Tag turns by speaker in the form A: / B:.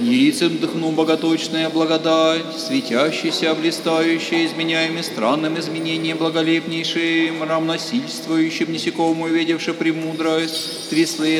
A: Ирицем дыхну боготочная благодать, светящаяся, блистающая, изменяемый странным изменением благолепнейшим, равносильствующим, несекому увидевши премудрость, трясли